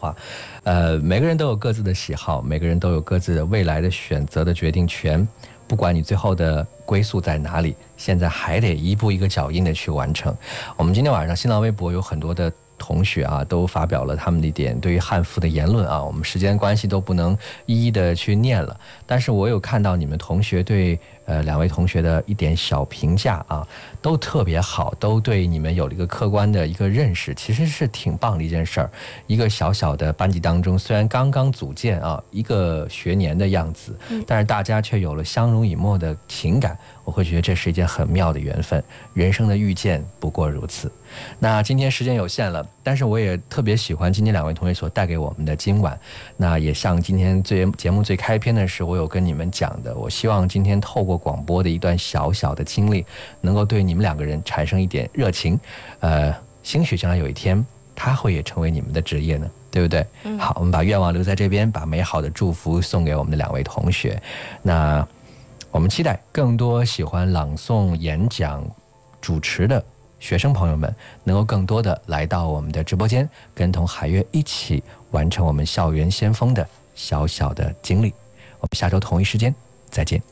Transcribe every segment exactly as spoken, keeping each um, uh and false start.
话，呃，每个人都有各自的喜好，每个人都有各自的未来的选择的决定权。不管你最后的归宿在哪里，现在还得一步一个脚印的去完成。我们今天晚上新浪微博有很多的同学啊，都发表了他们的一点对于汉服的言论啊，我们时间关系都不能一一的去念了。但是我有看到你们同学对呃两位同学的一点小评价啊，都特别好，都对你们有了一个客观的一个认识，其实是挺棒的一件事儿。一个小小的班级当中，虽然刚刚组建啊一个学年的样子，但是大家却有了相濡以沫的情感，我会觉得这是一件很妙的缘分，人生的遇见不过如此。那今天时间有限了，但是我也特别喜欢今天两位同学所带给我们的今晚。那也像今天最节目最开篇的时候，我有跟你们讲的，我希望今天透过广播的一段小小的经历，能够对你们两个人产生一点热情。呃，兴许将来有一天，他会也成为你们的职业呢，对不对？嗯、好，我们把愿望留在这边，把美好的祝福送给我们的两位同学。那我们期待更多喜欢朗诵、演讲、主持的学生朋友们能够更多的来到我们的直播间，跟同海月一起完成我们校园先锋的小小的经历。我们下周同一时间再见。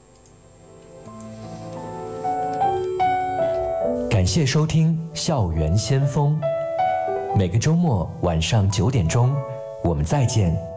感谢收听校园先锋，每个周末晚上九点钟，我们再见。